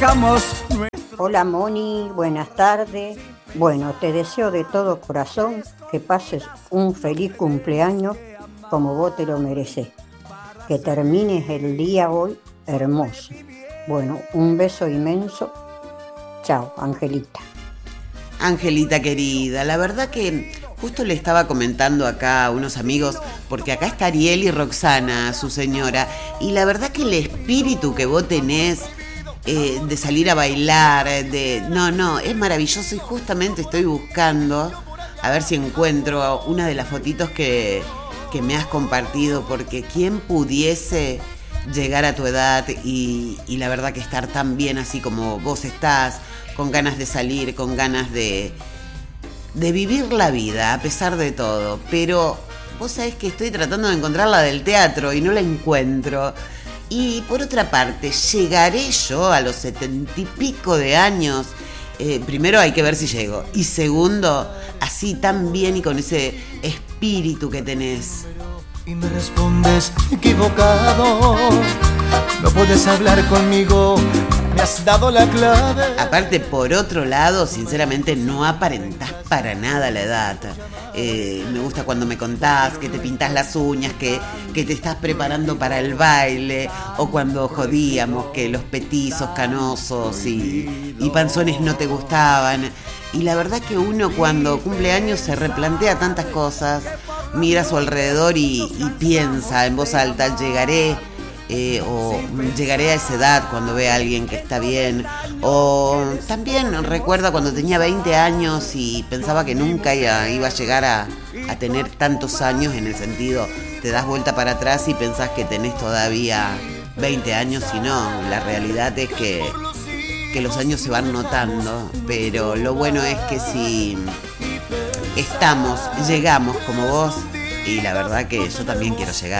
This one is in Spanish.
dejamos. Hola Moni, buenas tardes. Bueno, te deseo de todo corazón que pases un feliz cumpleaños como vos te lo mereces. Que termines el día hoy hermoso. Bueno, un beso inmenso. Chao, Angelita. Angelita querida, la verdad que justo le estaba comentando acá a unos amigos, porque acá está Ariel y Roxana, su señora, y la verdad que el espíritu que vos tenés de salir a bailar, no, es maravilloso, y justamente estoy buscando a ver si encuentro una de las fotitos que me has compartido, porque quién pudiese llegar a tu edad y la verdad que estar tan bien así como vos estás, con ganas de salir, con ganas de vivir la vida a pesar de todo. Pero vos sabés que estoy tratando de encontrar la del teatro y no la encuentro. Y por otra parte, ¿llegaré yo a los 70 y pico de años? Primero hay que ver si llego. Y segundo, así tan bien y con ese espíritu que tenés. Y me respondes equivocado. No puedes hablar conmigo, me has dado la clave. Aparte, por otro lado, sinceramente no aparentás para nada la edad. Me gusta cuando me contás que te pintás las uñas, que te estás preparando para el baile, o cuando jodíamos que los petizos canosos y panzones no te gustaban. Y la verdad que uno cuando cumple años se replantea tantas cosas, mira a su alrededor y piensa en voz alta, llegaré a esa edad cuando ve a alguien que está bien. O también recuerda cuando tenía 20 años y pensaba que nunca iba a llegar a tener tantos años, en el sentido, te das vuelta para atrás y pensás que tenés todavía 20 años y no, la realidad es que los años se van notando, pero lo bueno es que si llegamos como vos, y la verdad que yo también quiero llegar.